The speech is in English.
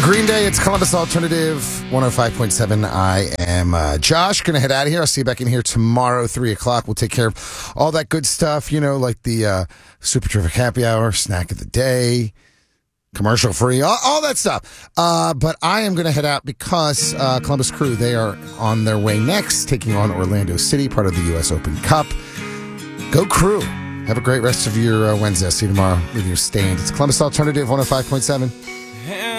Green Day, it's Columbus Alternative 105.7. I am Josh. Going to head out of here. I'll see you back in here tomorrow, 3 o'clock. We'll take care of all that good stuff, like the Super Terrific Happy Hour, Snack of the Day, commercial free, all that stuff. But I am going to head out because Columbus Crew, they are on their way next, taking on Orlando City, part of the U.S. Open Cup. Go Crew. Have a great rest of your Wednesday. I'll see you tomorrow with your stand. It's Columbus Alternative 105.7.